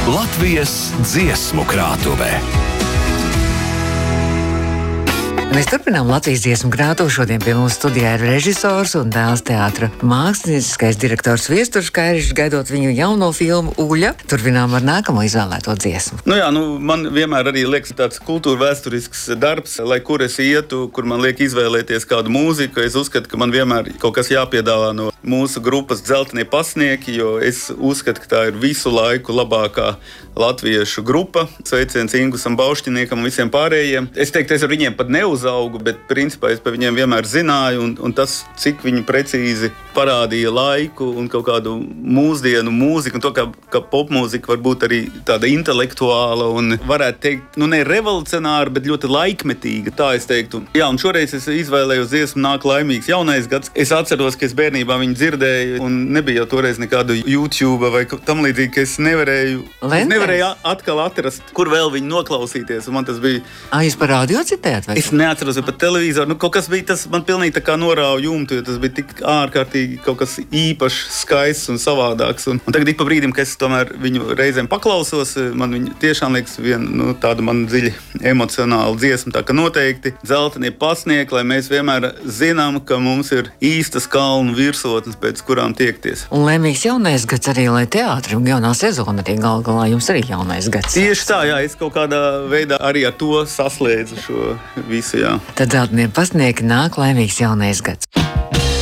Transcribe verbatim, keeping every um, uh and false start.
Latvijas dziesmu krātuvē. Mēs turpinām Latvijas dziesmu krātuvi. Šodien pie mums studijā ir režisors un dēls teātra mākslinieckais direktors Viesturs Kairišs, gaidot viņu jauno filmu Uļa. Turpinām ar nākamo izvēlēto dziesmu. Nu jā, nu, man vienmēr arī liekas tāds kultūra vēsturisks darbs, lai kur es ietu, kur man liek izvēlēties kādu mūziku. Es uzskatu, ka man vienmēr kaut kas jāpiedāvā no mūsu grupas Dzeltenie pasnieki, jo es uzskatu, ka tā ir visu laiku labākā latviešu grupa. Sveiciens Ingusam Baušķiniekam un visiem pārējiem. Es teiktu, es ar viņiem pat neuzaugu, bet principā es par viņiem vienmēr zināju, un, un tas, cik viņi precīzi parādīja laiku un kaut kādu mūsdienu mūziku, un to, kā, kā popmūzika var būt arī tāda intelektuāla un varētu teikt, nu ne revolucionāra, bet ļoti laikmetīga, tā es teiktu. Jā, un šoreiz es izvēlējos dziesmu Nāk laimīgs jaunais gads. Es atceros, ka es bērnībā viņu dzirdēju, un nebija jau toreiz nekādu YouTube vai tam līdzīgi, ka es nevarēju, es nevarēju atkal atrast, kur vēl viņu noklausīties, un man tas bija... Ā, jūs par radio citējat? Vai? Es neatceros, vai pat televizoru. Nu, kaut kas bija tas, man pilnīgi tā kā norāva jumtu, jo tas bija tik ārkārtīgi kaut kas īpašs, skaists un savādāks. Un, un tagad ik pa brīdim, ka es tomēr viņu reizēm paklausos, man viņa tiešām liekas viena, nu, tāda man dziļi emocionāla dziesma, tā ka noteikti Dzeltenie pasnieki, lai mēs vienmēr zinām, ka mums ir īstas kalnu virsotnes, pēc kurām tiekties. Un laimīgs jaunais gads arī, lai teātrim jaunā sezona arī gal galā jums arī jaunais gads. Tieši tā, jā, es kaut kādā veidā arī ar to saslēdzu šo visu, jā. Tad Dzeltenie pasnieki Nāk laimīgs jaunais gads.